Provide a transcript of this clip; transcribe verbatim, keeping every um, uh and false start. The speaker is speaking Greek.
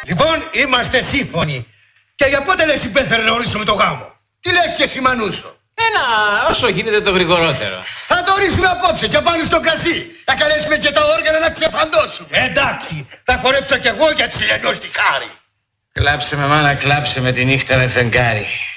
Λοιπόν, είμαστε σύμφωνοι. Και για πότε λες υπέφερε να ορίσουμε το γάμο? Τι λες και εσύ, Μανούσο? Ένα, όσο γίνεται το γρηγορότερο. Θα το ορίσουμε απόψε και πάνω στο κρασί. Να καλέσουμε και τα όργανα να ξεφαντώσουμε. Εντάξει, θα χορέψω κι εγώ για τη Σιλενό στη χάρη. Κλάψε με μάνα, κλάψε με τη νύχτα με φεγγάρι.